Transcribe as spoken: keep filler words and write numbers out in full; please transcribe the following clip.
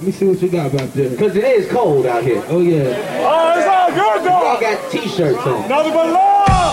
Let me see what you got back there. Because it is cold out here. Oh, yeah. Oh, it's all good, though. Y'all got t-shirts on. Nothing but love.